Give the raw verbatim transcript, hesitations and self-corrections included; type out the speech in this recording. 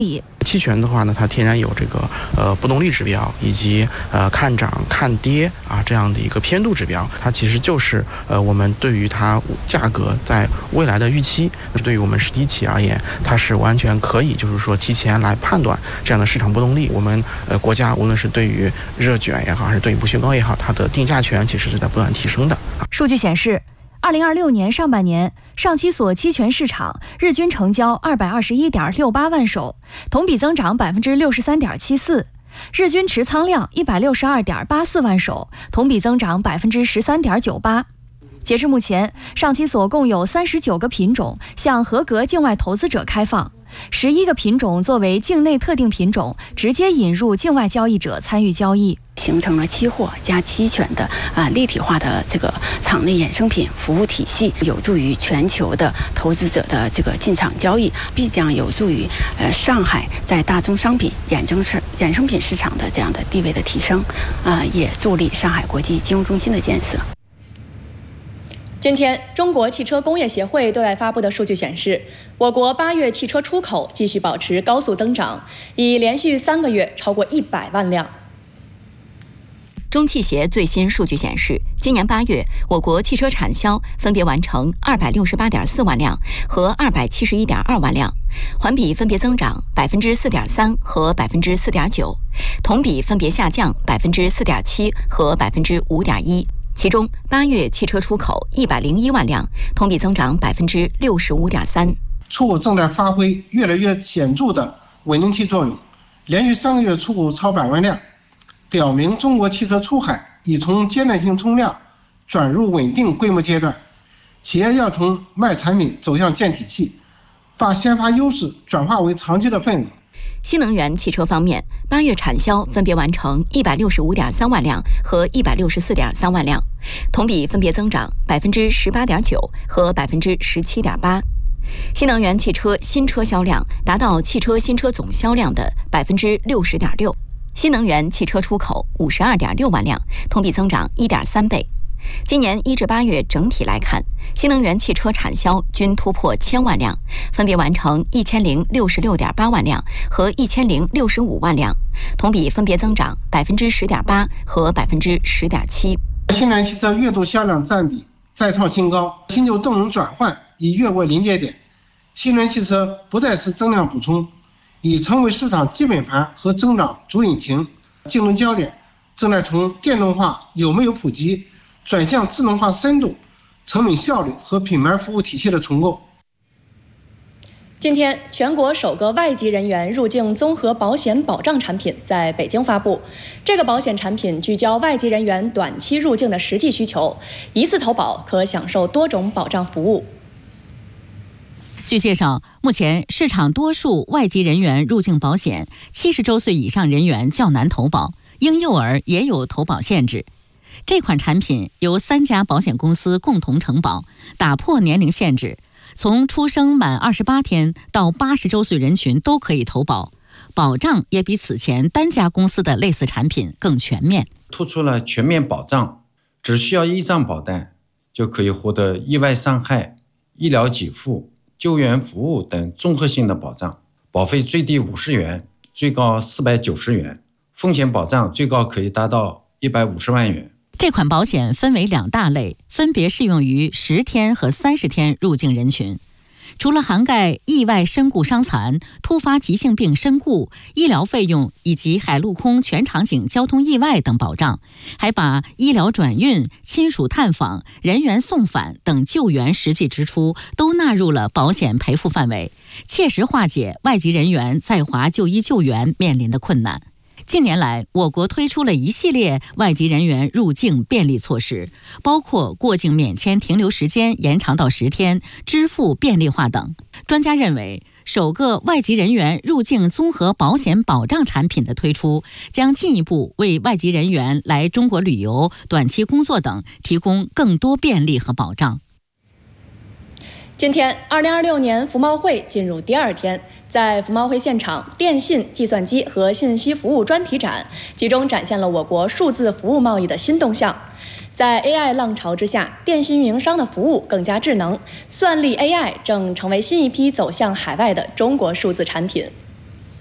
期权的话呢，它天然有这个呃波动率指标以及呃看涨看跌啊这样的一个偏度指标，它其实就是呃我们对于它价格在未来的预期，对于我们实体企业而言，它是完全可以就是说提前来判断这样的市场波动率。我们呃国家无论是对于热卷也好，还是对于不锈钢也好，它的定价权其实是在不断提升的。 数据显示，二零二六年上半年，上期所期权市场日均成交二百二十一点六八万手，同比增长百分之六十三点七四；日均持仓量一百六十二点八四万手，同比增长百分之十三点九八。截至目前，上期所共有三十九个品种向合格境外投资者开放，十一个品种作为境内特定品种，直接引入境外交易者参与交易。 形成了期货加期权的啊立体化的这个场内衍生品服务体系，有助于全球的投资者的这个进场交易，必将有助于呃上海在大宗商品衍生市衍生品市场的这样的地位的提升，啊也助力上海国际金融中心的建设。 今天，中国汽车工业协会对外发布的数据显示，我国八月汽车出口继续保持高速增长，已连续三个月超过一百万辆。 中汽协最新数据显示，今年八月，我国汽车产销分别完成二百六十八点四万辆和二百七十一点二万辆，环比分别增长百分之四点三和百分之四点九，同比分别下降百分之四点七和百分之五点一。其中，八月汽车出口一百零一万辆，同比增长百分之六十五点三。 出口正在发挥越来越显著的稳定器作用，连续三个月出口超百万辆，表明中国汽车出海已从阶段性冲量转入稳定规模阶段。企业要从卖产品走向建体系，把先发优势转化为长期的份额。 新能源汽车方面，八月产销分别完成一百六十五点三万辆和一百六十四点三万辆，同比分别增长百分之十八点九和百分之十七点八。新能源汽车新车销量达到汽车新车总销量的百分之六十点六。新能源汽车出口五十二点六万辆，同比增长一点三倍。今年一至八月整体来看，新能源汽车产销均突破千万辆，分别完成一千零六十六点八万辆和一千零六十五万辆，同比分别增长百分之十点八和百分之十点七。 新能源汽车月度销量占比再创新高，新旧动能转换已越过临界点，新能源汽车不再是增量补充，已成为市场基本盘和增长主引擎，竞争焦点正在从电动化有没有普及转向智能化深度、成本效率和品牌服务体系的重构。 今天，全国首个外籍人员入境综合保险保障产品在北京发布。这个保险产品聚焦外籍人员短期入境的实际需求，一次投保可享受多种保障服务。 据介绍，目前市场多数外籍人员入境保险，七十周岁以上人员较难投保，婴幼儿也有投保限制。这款产品由三家保险公司共同承保，打破年龄限制，从出生满二十八天到八十周岁人群都可以投保，保障也比此前单家公司的类似产品更全面。 突出了全面保障，只需要一张保单就可以获得意外伤害、医疗给付、救援服务等综合性的保障，保费最低五十元，最高四百九十元，风险保障最高可以达到一百五十万元。 这款保险分为两大类，分别适用于十天和三十天入境人群。除了涵盖意外身故伤残、突发急性病身故、医疗费用以及海陆空全场景交通意外等保障，还把医疗转运、亲属探访、人员送返等救援实际支出都纳入了保险赔付范围，切实化解外籍人员在华就医救援面临的困难。近年来，我国推出了一系列外籍人员入境便利措施，包括过境免签停留时间延长到十天、支付便利化等。专家认为，首个外籍人员入境综合保险保障产品的推出，将进一步为外籍人员来中国旅游、短期工作等提供更多便利和保障。 今天，二零二六年服贸会进入第二天，在服贸会现场，电信、计算机和信息服务专题展集中展现了我国数字服务贸易的新动向。在 A I 浪潮之下，电信运营商的服务更加智能，算力 A I 正成为新一批走向海外的中国数字产品。